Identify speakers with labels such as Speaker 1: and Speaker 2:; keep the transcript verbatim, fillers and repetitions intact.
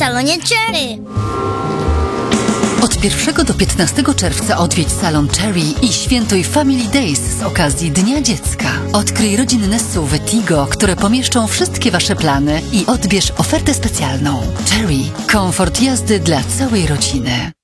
Speaker 1: salonie Cherry.
Speaker 2: Od pierwszego do piętnastego czerwca odwiedź salon Cherry i świętuj Family Days z okazji Dnia Dziecka. Odkryj rodzinne S U V Tigo, które pomieszczą wszystkie Wasze plany i odbierz ofertę specjalną. Cherry. Komfort jazdy dla całej rodziny.